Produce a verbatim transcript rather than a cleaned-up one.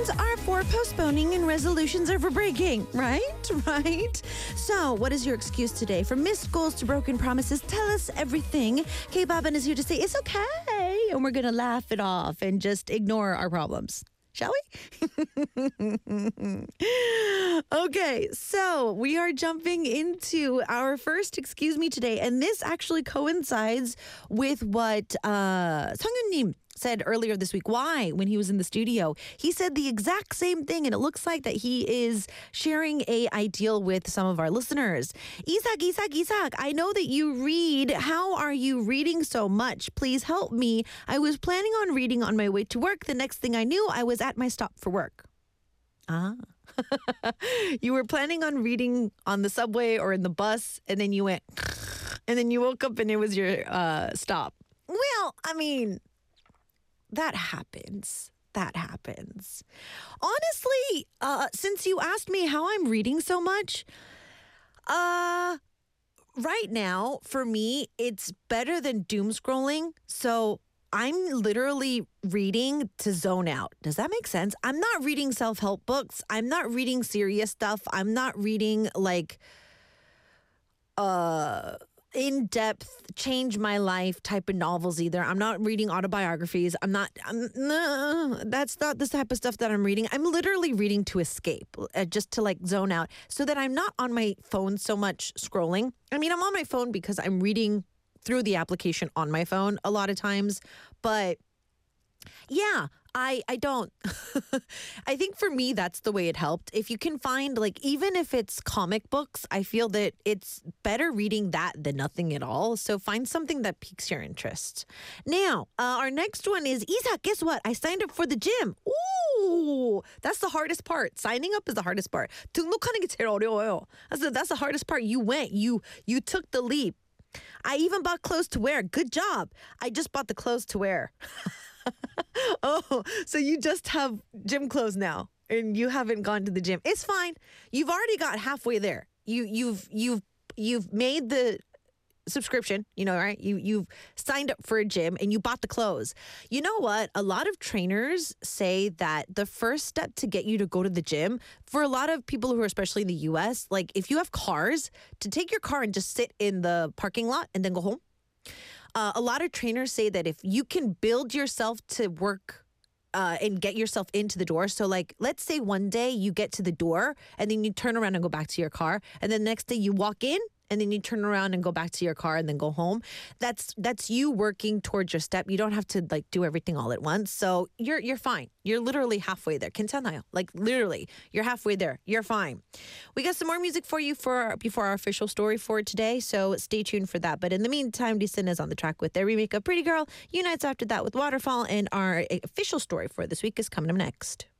Resolutions are for postponing and resolutions are for breaking, right? Right? So, what is your excuse today? From missed goals to broken promises, tell us everything. K-Bobbin is here to say it's okay. And we're going to laugh it off and just ignore our problems. Shall we? Okay, so we are jumping into our first Excuse Me today. And this actually coincides with what uh, Sanghyun-nim said earlier this week. Why? When he was in the studio, he said the exact same thing, and it looks like that he is sharing a ideal with some of our listeners. Isak, Isak, Isak, I know that you read. How are you reading so much? Please help me. I was planning on reading on my way to work. The next thing I knew, I was at my stop for work. Ah. You were planning on reading on the subway or in the bus, and then you went, and then you woke up and it was your uh, stop. Well, I mean, that happens. That happens. Honestly, uh, since you asked me how I'm reading so much, uh, right now, for me, it's better than doom scrolling. So I'm literally reading to zone out. Does that make sense? I'm not reading self-help books. I'm not reading serious stuff. I'm not reading like uh in-depth, change my life type of novels either. I'm not reading autobiographies. I'm not, I'm, no, that's not the type of stuff that I'm reading. I'm literally reading to escape, uh, just to like zone out so that I'm not on my phone so much scrolling. I mean, I'm on my phone because I'm reading through the application on my phone a lot of times, but yeah, I, I don't. I think for me, that's the way it helped. If you can find, like, even if it's comic books, I feel that it's better reading that than nothing at all. So find something that piques your interest. Now, uh, our next one is, Isak, guess what? I signed up for the gym. Ooh, that's the hardest part. Signing up is the hardest part. 등록하는 게 제일 어려워요. That's the, that's the hardest part. You went. You you took the leap. I even bought clothes to wear. Good job. I just bought the clothes to wear. Oh, so you just have gym clothes now and you haven't gone to the gym. It's fine. You've already got halfway there. You you've you've you've made the subscription, you know, right? You you've signed up for a gym and you bought the clothes. You know what? A lot of trainers say that the first step to get you to go to the gym, for a lot of people who are especially in the U S, like if you have cars, to take your car and just sit in the parking lot and then go home. Uh, a lot of trainers say that if you can build yourself to work uh, and get yourself into the door. So like, let's say one day you get to the door and then you turn around and go back to your car. And then the next day you walk in and then you turn around and go back to your car and then go home. That's that's you working towards your step. You don't have to like do everything all at once. So you're you're fine. You're literally halfway there. 괜찮아요. Like literally, you're halfway there. You're fine. We got some more music for you for before our official story for today. So stay tuned for that. But in the meantime, Deesun is on the track with their remake of Pretty Girl. Unites after that with Waterfall. And our official story for this week is coming up next.